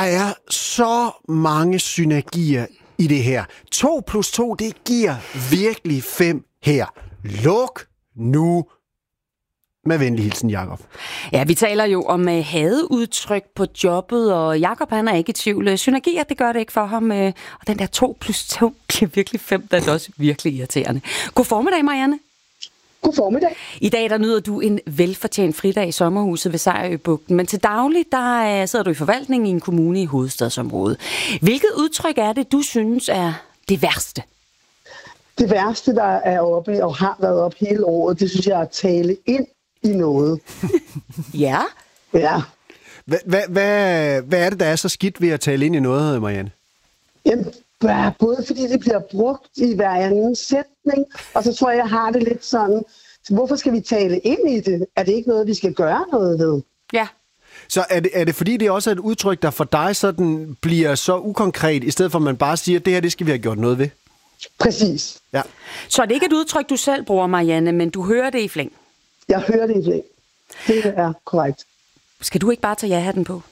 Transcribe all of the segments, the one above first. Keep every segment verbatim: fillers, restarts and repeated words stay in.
er så mange synergier i det her. To plus to, det giver virkelig fem her. Luk nu. Med venlig hilsen, Jakob. Ja, vi taler jo om uh, hadeudtryk på jobbet, og Jakob han er ikke i tvivl. Synergier, det gør det ikke for ham. Uh, og den der to plus to bliver virkelig fem, der er også virkelig irriterende. God formiddag, Marianne. God formiddag. I dag der nyder du en velfortjent fridag i sommerhuset ved Sejerøbugten, men til daglig der uh, sidder du i forvaltningen i en kommune i hovedstadsområdet. Hvilket udtryk er det, du synes er det værste? Det værste, der er oppe og har været op hele året, det synes jeg er at tale ind i noget. Ja? Ja. Hvad, hvad, hvad, hvad er det, der er så skidt ved at tale ind i noget, Marianne? Jamen, både fordi det bliver brugt i hver anden sætning, og så tror jeg, jeg har det lidt sådan, hvorfor skal vi tale ind i det? Er det ikke noget, vi skal gøre noget ved? Ja. Så er det, er det fordi, det er også et udtryk, der for dig sådan bliver så ukonkret, i stedet for at man bare siger, at det her, det skal vi have gjort noget ved? Præcis. Ja. Så er det ikke et udtryk, du selv bruger, Marianne, men du hører det i flæng? Jeg hører det i flæng. Det er korrekt. Skal du ikke bare tage ja-hatten på?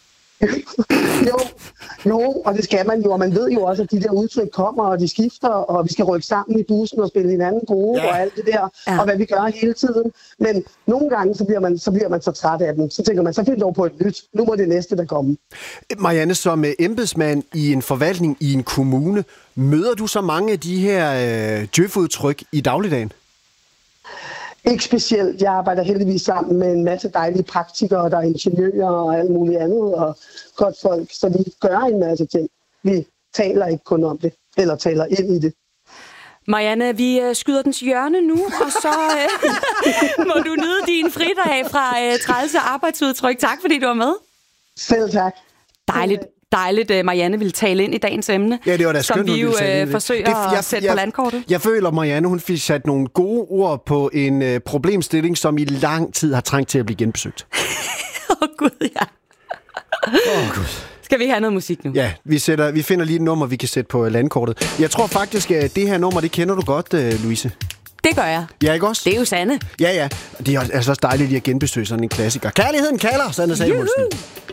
jo, jo, og det skal man jo, og man ved jo også, at de der udtryk kommer, og de skifter, og vi skal rykke sammen i bussen og spille hinanden gode, ja. Og alt det der, ja. Og hvad vi gør hele tiden. Men nogle gange, så bliver man så, bliver man så træt af dem. Så tænker man, så find dog på et nyt. Nu må det næste, der komme. Marianne, som embedsmand i en forvaltning i en kommune, møder du så mange af de her øh, djøf-udtryk i dagligdagen? Ikke specielt. Jeg arbejder heldigvis sammen med en masse dejlige praktikere, der er ingeniører og alt muligt andet, og godt folk, så vi gør en masse ting. Vi taler ikke kun om det, eller taler ind i det. Marianne, vi øh, skyder den til hjørne nu, og så øh, må du nyde din fridag fra øh, trælse arbejdsudtryk. Tak, fordi du var med. Selv tak. Dejligt. Dejligt, at Marianne ville tale ind i dagens emne, ja, det var da skønt, som vi jo øh, forsøger det, jeg, at sætte jeg, på landkortet. Jeg føler, Marianne hun fik sat nogle gode ord på en øh, problemstilling, som i lang tid har trængt til at blive genbesøgt. Åh oh, gud, ja. Åh oh, gud. Skal vi have noget musik nu? Ja, vi, sætter, vi finder lige et nummer, vi kan sætte på landkortet. Jeg tror faktisk, at det her nummer, det kender du godt, uh, Louise. Det gør jeg. Ja, ikke også? Det er jo Sanne. Ja, ja. Det er altså også dejligt lige at genbesøge sådan en klassiker. Kærligheden kalder, Sanne Samuelsen.